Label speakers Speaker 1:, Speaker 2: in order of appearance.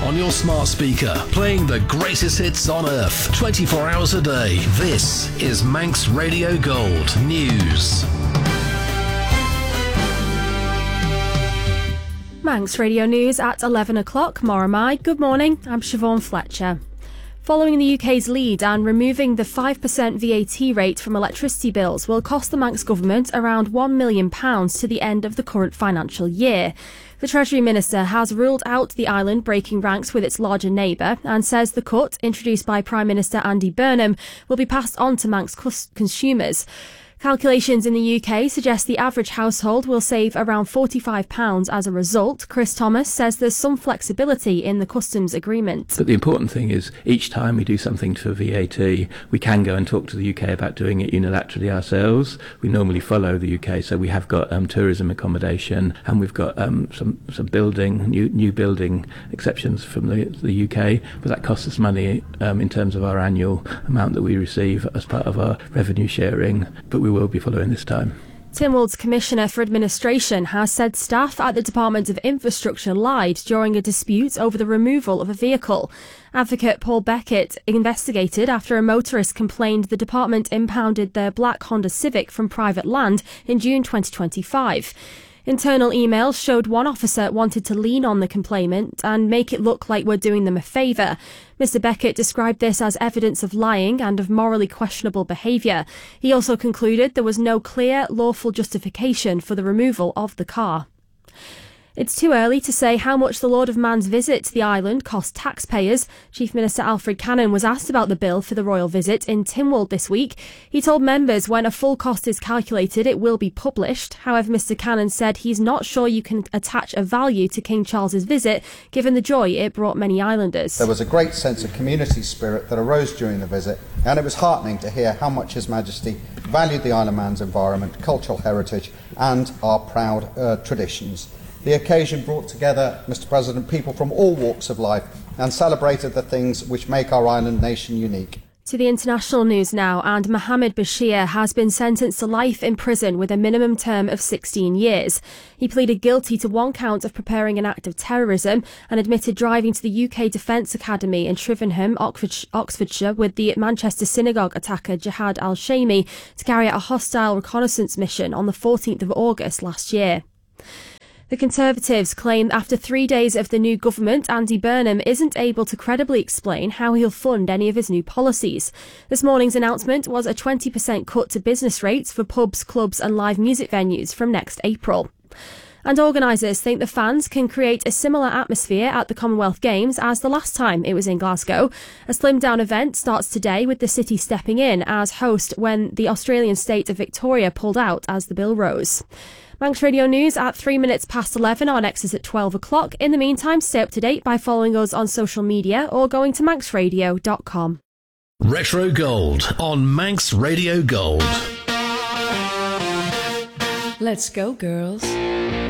Speaker 1: on your smart speaker, playing the greatest hits on earth, 24 hours a day. This is Manx Radio Gold News.
Speaker 2: Manx Radio News at 11 o'clock. Moramai. Good morning, I'm Siobhan Fletcher. Following the UK's lead and removing the 5% VAT rate from electricity bills will cost the Manx government around £1 million to the end of the current financial year. The Treasury Minister has ruled out the island breaking ranks with its larger neighbour and says the cut, introduced by Prime Minister Andy Burnham, will be passed on to Manx consumers. Calculations in the UK suggest the average household will save around £45 as a result. Chris Thomas says there's some flexibility in the customs agreement.
Speaker 3: But the important thing is each time we do something for VAT, we can go and talk to the UK about doing it unilaterally ourselves. We normally follow the UK, so we have got tourism accommodation, and we've got some building, new building exceptions from the UK, but that costs us money in terms of our annual amount that we receive as part of our revenue sharing. But we will be following this time.
Speaker 2: Tynwald's Commissioner for Administration has said staff at the Department of Infrastructure lied during a dispute over the removal of a vehicle. Advocate Paul Beckett investigated after a motorist complained the department impounded their black Honda Civic from private land in June 2025. Internal emails showed one officer wanted to lean on the complainant and make it look like we're doing them a favour. Mr Beckett described this as evidence of lying and of morally questionable behaviour. He also concluded there was no clear, lawful justification for the removal of the car. It's too early to say how much the Lord of Man's visit to the island cost taxpayers. Chief Minister Alfred Cannon was asked about the bill for the royal visit in Tynwald this week. He told members when a full cost is calculated it will be published. However, Mr Cannon said he's not sure you can attach a value to King Charles's visit, given the joy it brought many islanders.
Speaker 4: There was a great sense of community spirit that arose during the visit, and it was heartening to hear how much His Majesty valued the Isle of Man's environment, cultural heritage and our proud traditions. The occasion brought together, Mr President, people from all walks of life and celebrated the things which make our island nation unique.
Speaker 2: To the international news now, and Mohammed Bashir has been sentenced to life in prison with a minimum term of 16 years. He pleaded guilty to one count of preparing an act of terrorism and admitted driving to the UK Defence Academy in Trivenham, Oxfordshire, with the Manchester synagogue attacker Jihad al-Shami to carry out a hostile reconnaissance mission on the 14th of August last year. The Conservatives claim after 3 days of the new government, Andy Burnham isn't able to credibly explain how he'll fund any of his new policies. This morning's announcement was a 20% cut to business rates for pubs, clubs and live music venues from next April. And organisers think the fans can create a similar atmosphere at the Commonwealth Games as the last time it was in Glasgow. A slimmed-down event starts today with the city stepping in as host when the Australian state of Victoria pulled out as the bill rose. Manx Radio News at 3 minutes past 11, our next is at 12 o'clock. In the meantime, stay up to date by following us on social media or going to manxradio.com.
Speaker 1: Retro Gold on Manx Radio Gold.
Speaker 5: Let's go, girls.